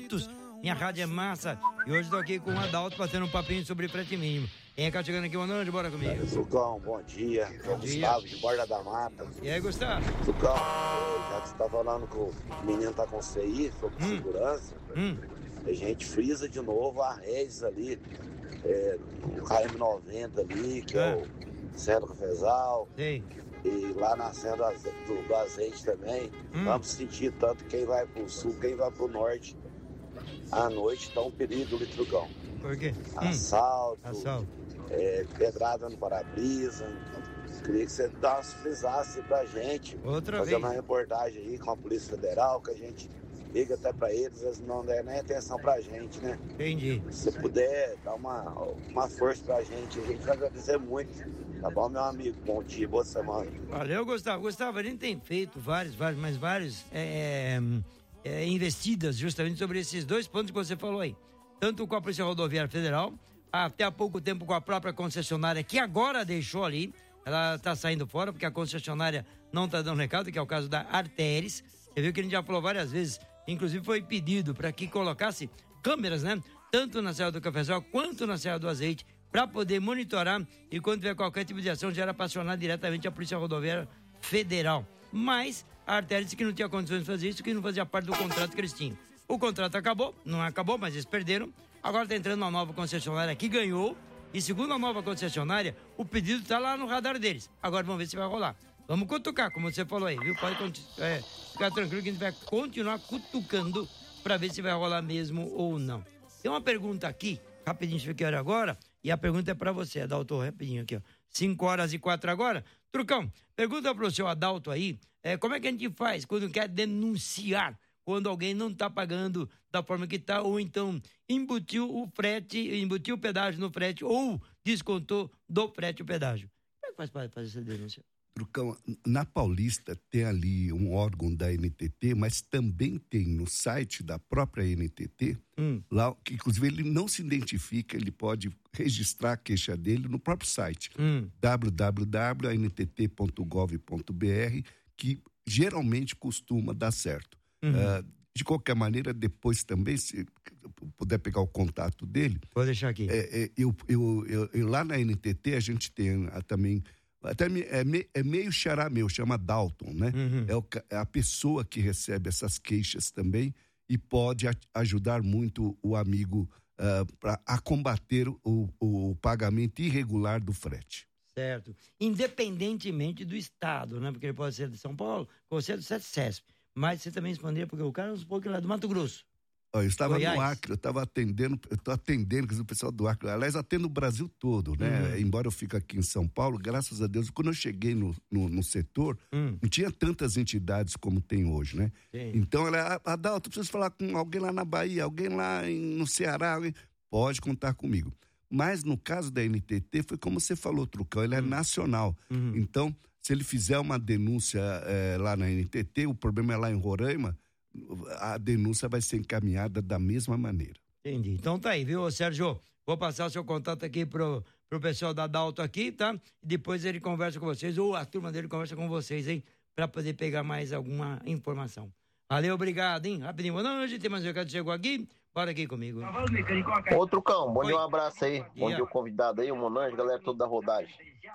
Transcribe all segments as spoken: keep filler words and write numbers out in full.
juntos. Minha rádio é massa. E hoje tô aqui com o Adalto batendo um papinho sobre frete mínimo. Quem é chegando aqui, mandando, bora comigo. Zucão, bom dia. Bom dia. Gustavo, de Borda da Mata. E aí, Gustavo? Zucão, já que você tá falando que o menino tá com C I, sobre Hum. segurança, Hum. a gente frisa de novo a Regis ali, é, o K M noventa ali, que é, É. o Centro Cafezal. Sei. E lá na cena do, aze- do- do azeite também, Hum. vamos sentir tanto quem vai pro sul, quem vai pro norte. À noite tá um perigo, Litrugão. Por quê? Assalto, Hum. Assalto. é, pedrada no para-brisa. Queria que você desse, frisasse pra gente. Outra fazer vez. uma reportagem aí com a Polícia Federal, que a gente liga até pra eles, eles não dão nem atenção pra gente, né? Entendi. Se puder dar uma, uma força pra gente, a gente vai agradecer muito. Tá bom, meu amigo? Bom dia, boa semana. Valeu, Gustavo. Gustavo, a gente tem feito vários, vários, mas vários é, é, investidas justamente sobre esses dois pontos que você falou aí. Tanto com a Polícia Rodoviária Federal, até há pouco tempo com a própria concessionária, que agora deixou ali, ela está saindo fora, porque a concessionária não está dando recado, que é o caso da Arteres. Você viu que a gente já falou várias vezes, inclusive foi pedido para que colocasse câmeras, né? Tanto na Serra do Cafezal quanto na Serra do Azeite, para poder monitorar e quando tiver qualquer tipo de ação já era para acionar diretamente a Polícia Rodoviária Federal. Mas a Artéria disse que não tinha condições de fazer isso, que não fazia parte do contrato que eles tinham. O contrato acabou, não acabou, mas eles perderam. Agora está entrando uma nova concessionária que ganhou. E segundo a nova concessionária, o pedido está lá no radar deles. Agora vamos ver se vai rolar. Vamos cutucar, como você falou aí, viu? Pode é, ficar tranquilo que a gente vai continuar cutucando para ver se vai rolar mesmo ou não. Tem uma pergunta aqui, rapidinho, deixa eu ver que hora agora. E a pergunta é para você, Adalto, rapidinho aqui, ó. cinco horas e quatro agora. Trucão, pergunta pro seu Adalto aí, é, como é que a gente faz quando quer denunciar, quando alguém não tá pagando da forma que tá, ou então embutiu o frete, embutiu o pedágio no frete, ou descontou do frete o pedágio. Como é que faz para fazer essa denúncia? Trucão, na Paulista tem ali um órgão da N T T, mas também tem no site da própria N T T, hum. lá, que inclusive ele não se identifica, ele pode registrar a queixa dele no próprio site, hum. w w w ponto n t t ponto gov ponto b r, que geralmente costuma dar certo. Uhum. Uh, de qualquer maneira, depois também, se puder pegar o contato dele... Vou deixar aqui. É, é, eu, eu, eu, eu, lá na N T T a gente tem a, também... Até é, me, é meio xará meu, chama Dalton, né? Uhum. É, o, é a pessoa que recebe essas queixas também e pode a, ajudar muito o amigo uh, pra, a combater o, o pagamento irregular do frete. Certo. Independentemente do estado, né? Porque ele pode ser de São Paulo, você é do SESP. Mas você também responderia, porque o cara é um pouco lá do Mato Grosso. Eu estava Goiás. no Acre, eu estava atendendo, eu estou atendendo o pessoal do Acre, aliás, atendo o Brasil todo, né? Uhum. Embora eu fique aqui em São Paulo, graças a Deus, quando eu cheguei no, no, no setor, uhum. não tinha tantas entidades como tem hoje, né? Sim. Então, ela, Adalto, eu preciso falar com alguém lá na Bahia, alguém lá em, no Ceará, alguém... pode contar comigo. Mas no caso da N T T, foi como você falou, Trucão, ele é uhum. nacional. Uhum. Então, se ele fizer uma denúncia é, lá na N T T, o problema é lá em Roraima, a denúncia vai ser encaminhada da mesma maneira. Entendi. Então tá aí, viu, Sérgio? Vou passar o seu contato aqui pro, pro pessoal da Dalto aqui, tá? E depois ele conversa com vocês, ou a turma dele conversa com vocês, hein? Pra poder pegar mais alguma informação. Valeu, obrigado, hein? Rapidinho, boa noite, tem mais um recado que chegou aqui? Bora aqui comigo. Ô, Trucão, bom Oi. dia, um abraço aí. Bom Yeah. dia o convidado aí, o Monange, galera toda da rodagem.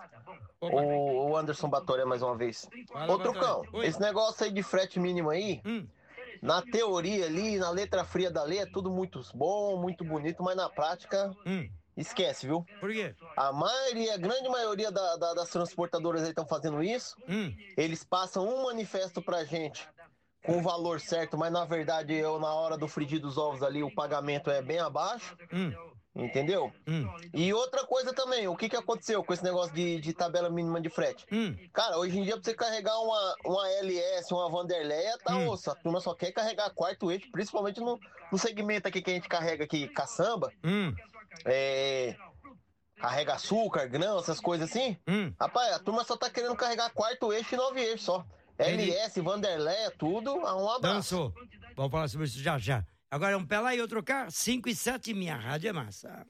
Opa. O, o Anderson Batoré mais uma vez. Fala, Ô, Trucão, Batoré. Oi. esse negócio aí de frete mínimo aí, Hum. na teoria ali, na letra fria da lei, é tudo muito bom, muito bonito, mas na prática, Hum. esquece, viu? Por quê? A maioria, a grande maioria da, da, das transportadoras aí estão fazendo isso. Hum. Eles passam um manifesto pra gente com o valor certo, mas na verdade, eu, na hora do frigir dos ovos ali, o pagamento é bem abaixo. Hum. Entendeu? Hum. E outra coisa também, o que que aconteceu com esse negócio de, de tabela mínima de frete? Hum. Cara, hoje em dia, pra você carregar uma, uma L S, uma Vanderleia, tá Hum. osso. A turma só quer carregar quarto eixo, principalmente no, no segmento aqui que a gente carrega aqui, caçamba, Hum. é, carrega açúcar, grão, essas coisas assim. Hum. Rapaz, a turma só tá querendo carregar quarto eixo e nove eixos só. L S, Vanderleia, tudo, um abraço. Dançou. Vamos falar sobre isso já já. Agora um pé lá e outro cá, cinco e sete, minha rádio é massa.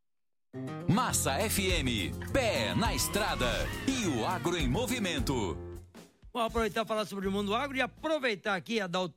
Massa F M, pé na estrada e o agro em movimento. Vamos aproveitar e falar sobre o mundo agro e aproveitar aqui, Adalto,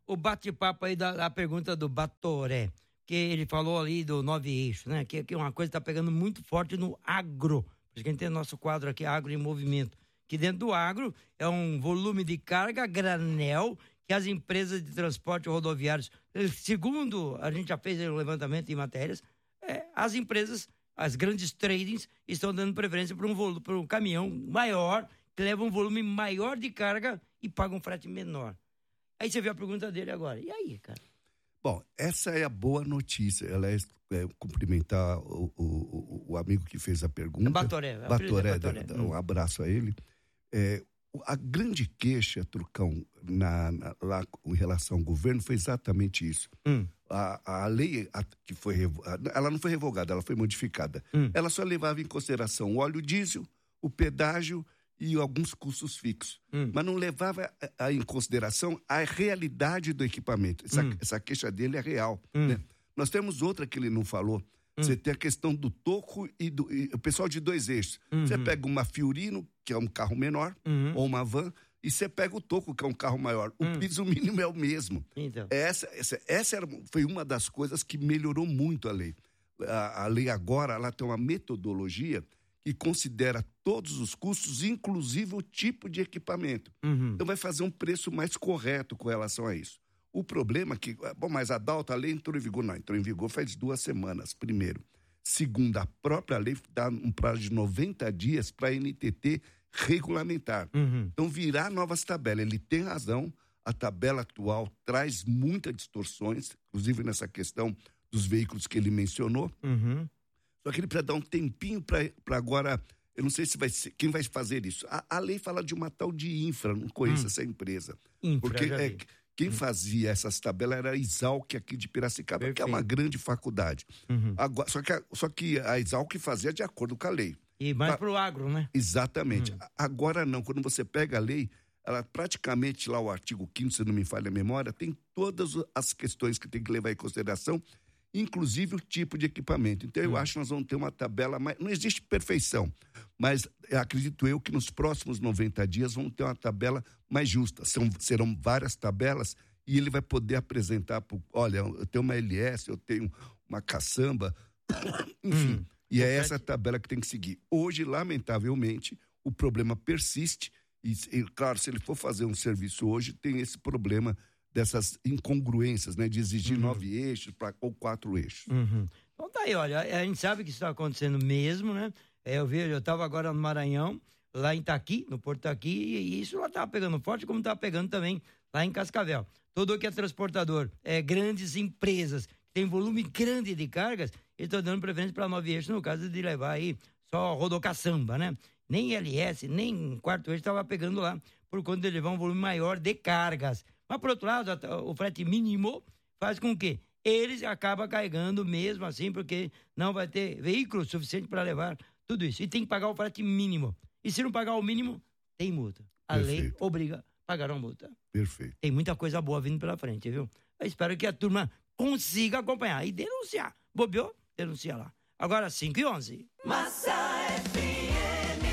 o bate-papo aí da, da pergunta do Batoré, que ele falou ali do nove eixos, né? Que, que é uma coisa que tá pegando muito forte no agro. Por isso que a gente tem nosso quadro aqui, Agro em Movimento. Que dentro do agro é um volume de carga granel que as empresas de transporte rodoviários, segundo a gente já fez o levantamento em matérias, é, as empresas, as grandes tradings, estão dando preferência para um, volu- para um caminhão maior, que leva um volume maior de carga e paga um frete menor. Aí você viu a pergunta dele agora. E aí, cara? Bom, essa é a boa notícia. Ela é, é cumprimentar o, o, o amigo que fez a pergunta. É Batoré. É Batoré, Batoré. dá, dá um abraço a ele. É, a grande queixa, Trucão, na, na, lá em relação ao governo foi exatamente isso. Hum. A, a lei a, que foi revogada, ela não foi revogada, ela foi modificada. Hum. Ela só levava em consideração o óleo diesel, o pedágio e alguns custos fixos. Hum. Mas não levava a, a, em consideração a realidade do equipamento. Essa, hum. essa queixa dele é real. Hum. Né? Nós temos outra que ele não falou. Hum. Você tem a questão do toco e, do, e o pessoal de dois eixos. Uhum. Você pega uma Fiorino, que é um carro menor, uhum. ou uma van, e você pega o toco, que é um carro maior. O hum. piso mínimo é o mesmo. Então. Essa, essa, essa era, foi uma das coisas que melhorou muito a lei. A, a lei agora ela tem uma metodologia que considera todos os custos, inclusive o tipo de equipamento. Uhum. Então vai fazer um preço mais correto com relação a isso. O problema é que, bom, mas a Dalto, a lei entrou em vigor, não, entrou em vigor faz duas semanas, primeiro. Segundo, a própria lei dá um prazo de noventa dias para a N T T regulamentar. Uhum. Então virar novas tabelas. Ele tem razão, a tabela atual traz muitas distorções, inclusive nessa questão dos veículos que ele mencionou. Uhum. Só que ele precisa dar um tempinho para agora, eu não sei se vai ser, quem vai fazer isso. A, a lei fala de uma tal de infra, não conheço hum. essa empresa. Infra, porque é, quem fazia essas tabelas era a Exalc aqui de Piracicaba, Perfeito. Que é uma grande faculdade. Uhum. Agora, só, que a, só que a Exalc fazia de acordo com a lei. E mais para o agro, né? Exatamente. Uhum. Agora não, quando você pega a lei, ela praticamente lá o artigo quinto, se não me falha a memória, tem todas as questões que tem que levar em consideração, inclusive o tipo de equipamento. Então, eu hum. acho que nós vamos ter uma tabela mais... Não existe perfeição, mas acredito eu que nos próximos noventa dias vamos ter uma tabela mais justa. São, serão várias tabelas e ele vai poder apresentar, pro, olha, eu tenho uma L S, eu tenho uma caçamba, enfim. Hum. E é essa tabela que tem que seguir. Hoje, lamentavelmente, o problema persiste e, e, claro, se ele for fazer um serviço hoje, tem esse problema dessas incongruências, né? De exigir uhum. nove eixos pra, ou quatro eixos. Uhum. Então tá aí, olha, a gente sabe que isso está acontecendo mesmo, né? É, eu vejo, eu estava agora no Maranhão, lá em Itaqui, no Porto Itaqui, e isso lá estava pegando forte, como estava pegando também lá em Cascavel. Todo que é transportador, é, grandes empresas, tem volume grande de cargas, eles estão dando preferência para nove eixos, no caso de levar aí só rodocaçamba, né? Nem L S, nem quarto eixo estava pegando lá, por conta de levar um volume maior de cargas. Mas, por outro lado, o frete mínimo faz com que eles acabam carregando mesmo assim, porque não vai ter veículo suficiente para levar tudo isso. E tem que pagar o frete mínimo. E se não pagar o mínimo, tem multa. A Perfeito. Lei obriga a pagar uma multa. Perfeito. Tem muita coisa boa vindo pela frente, viu? Eu espero que a turma consiga acompanhar e denunciar. Bobeou? Denuncia lá. Agora, cinco e onze. Massa F M.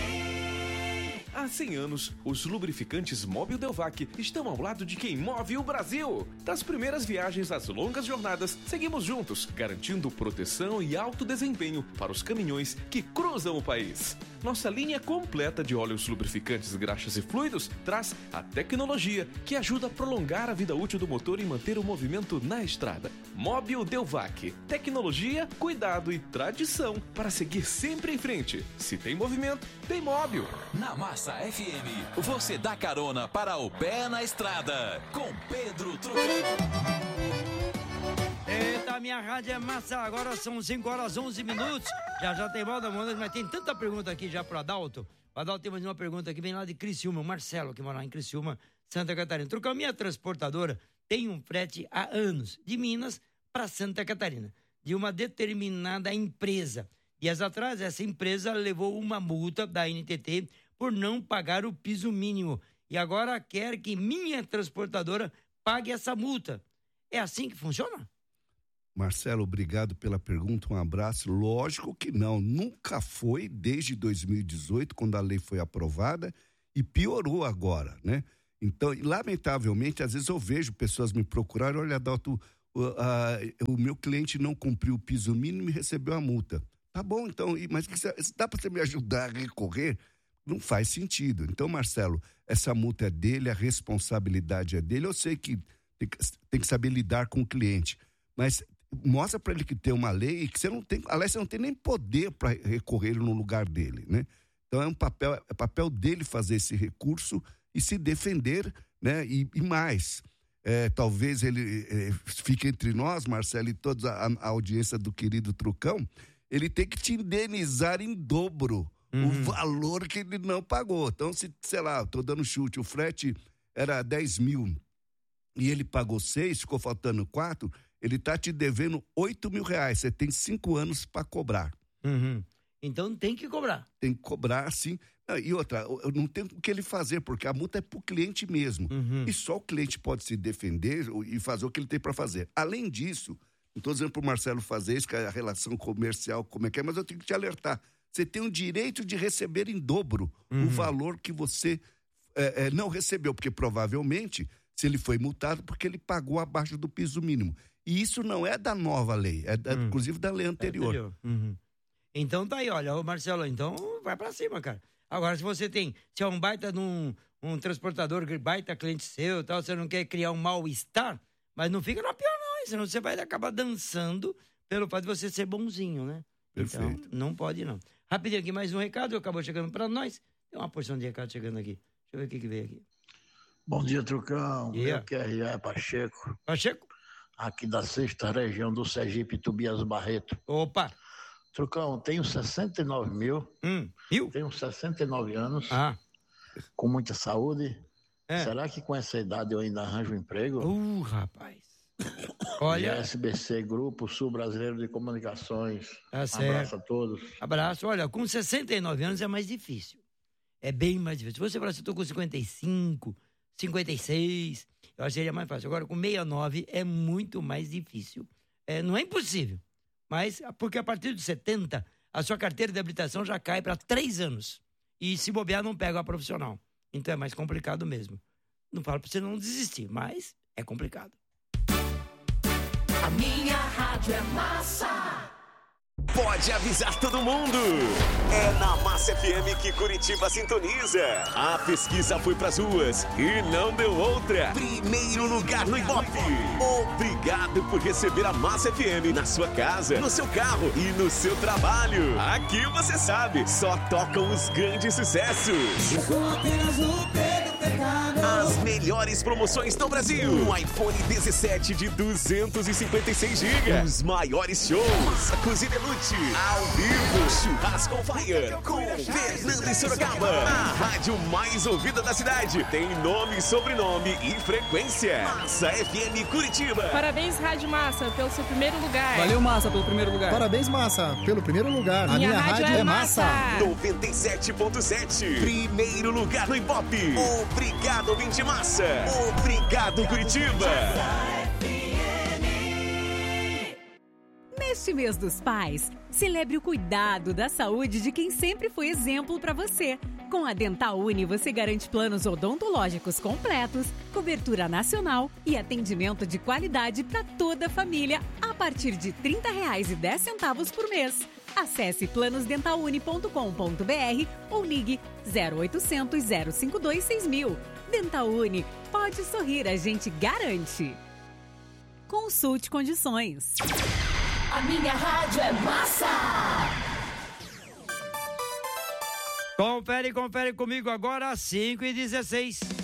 Há cem anos, os lubrificantes Mobil Delvac estão ao lado de quem move o Brasil. Das primeiras viagens às longas jornadas, seguimos juntos, garantindo proteção e alto desempenho para os caminhões que cruzam o país. Nossa linha completa de óleos lubrificantes, graxas e fluidos traz a tecnologia que ajuda a prolongar a vida útil do motor e manter o movimento na estrada. Mobil Delvac. Tecnologia, cuidado e tradição para seguir sempre em frente. Se tem movimento, tem Mobil. Na Massa F M, você dá carona para o pé na estrada, com Pedro Trucão. Eita, minha rádio é massa, agora são cinco horas e onze minutos, já já tem moda, mas tem tanta pergunta aqui já pro Adalto. O Adalto tem mais uma pergunta aqui, vem lá de Criciúma, o Marcelo, que mora lá em Criciúma, Santa Catarina. Trucão, minha transportadora tem um frete há anos, de Minas para Santa Catarina, de uma determinada empresa. Dias atrás, essa empresa levou uma multa da N T T por não pagar o piso mínimo e agora quer que minha transportadora pague essa multa. É assim que funciona? Marcelo, obrigado pela pergunta, um abraço. Lógico que não, nunca foi desde dois mil e dezoito, quando a lei foi aprovada, e piorou agora, né? Então, lamentavelmente, às vezes eu vejo pessoas me procurarem, olha, Adalto, o, a, o meu cliente não cumpriu o piso mínimo e recebeu a multa. Tá bom, então, mas que, dá para você me ajudar a recorrer? Não faz sentido. Então, Marcelo, essa multa é dele, a responsabilidade é dele. Eu sei que tem, que tem que saber lidar com o cliente, mas mostra para ele que tem uma lei e que você não tem, aliás, você não tem nem poder para recorrer no lugar dele, né? Então, é um papel, é papel dele fazer esse recurso e se defender, né? E, e mais, é, talvez ele é, fique entre nós, Marcelo, e toda a, a audiência do querido Trucão, ele tem que te indenizar em dobro uhum. o valor que ele não pagou. Então, se, sei lá, estou dando chute, o frete era dez mil e ele pagou seis, ficou faltando quatro, ele está te devendo oito mil reais. Você tem cinco anos para cobrar. Uhum. Então tem que cobrar. Tem que cobrar, sim. E outra, não tem o que ele fazer, porque a multa é para o cliente mesmo. Uhum. E só o cliente pode se defender e fazer o que ele tem para fazer. Além disso, não estou dizendo para o Marcelo fazer isso, que é a relação comercial, como é que é, mas eu tenho que te alertar. Você tem o direito de receber em dobro uhum. o valor que você é, é, não recebeu, porque provavelmente, se ele foi multado, porque ele pagou abaixo do piso mínimo. E isso não é da nova lei, é da, uhum. inclusive da lei anterior. É anterior. Uhum. Então tá aí, olha, ô Marcelo, então vai pra cima, cara. Agora, se você tem, se é um baita de um, um transportador, baita cliente seu e tal, você não quer criar um mal-estar, mas não fica na pior não, senão você vai acabar dançando pelo fato de você ser bonzinho, né? Perfeito. Então, não pode não. Rapidinho aqui, mais um recado, acabou chegando pra nós. Tem uma porção de recado chegando aqui. Deixa eu ver o que que veio aqui. Bom dia, Trucão. Yeah. Eu que é Pacheco. Pacheco? Aqui da sexta região do Sergipe, Tobias Barreto. Opa! Trucão, tenho sessenta e nove mil. Hum, viu? Tenho sessenta e nove anos. Ah. Com muita saúde. É. Será que com essa idade eu ainda arranjo um emprego? Uh, rapaz. Olha. E S B C, Grupo Sul Brasileiro de Comunicações. Tá certo. Abraço a todos. Abraço. Olha, com sessenta e nove anos é mais difícil. É bem mais difícil. Se você falar assim, eu tô com cinquenta e cinco, cinquenta e seis, eu acho que seria mais fácil. Agora, com sessenta e nove é muito mais difícil. É, não é impossível, mas porque a partir de setenta, a sua carteira de habilitação já cai para três anos. E se bobear, não pega a profissional. Então é mais complicado mesmo. Não falo para você não desistir, mas é complicado. A minha rádio é massa. Pode avisar todo mundo. É na Massa F M que Curitiba sintoniza. A pesquisa foi pras ruas e não deu outra. Primeiro lugar no Ibope. Obrigado por receber a Massa F M na sua casa, no seu carro e no seu trabalho. Aqui você sabe, só tocam os grandes sucessos. As melhores promoções do Brasil. Um iPhone dezessete de duzentos e cinquenta e seis gigas. Os maiores shows. Cozinha Lute, ao vivo. Churrasco on Fire com Fernando e Sorocaba. A rádio mais ouvida da cidade. Tem nome, sobrenome e frequência. Massa F M Curitiba. Parabéns, Rádio Massa, pelo seu primeiro lugar. Valeu, Massa, pelo primeiro lugar. Parabéns, Massa, pelo primeiro lugar. Minha, minha rádio, rádio é Massa. noventa e sete ponto sete. Primeiro lugar no Ibope. Obrigado, ouvinte Massa. Obrigado, Curitiba. Neste mês dos pais, celebre o cuidado da saúde de quem sempre foi exemplo para você. Com a Dental Uni, você garante planos odontológicos completos, cobertura nacional e atendimento de qualidade para toda a família a partir de trinta reais e dez centavos por mês. Acesse planos dental uni ponto com ponto b r ou ligue zero oitocentos, zero cinco dois, seis mil. Dental Uni, pode sorrir, a gente garante. Consulte condições. A minha rádio é massa! Confere, confere comigo agora, cinco e dezesseis.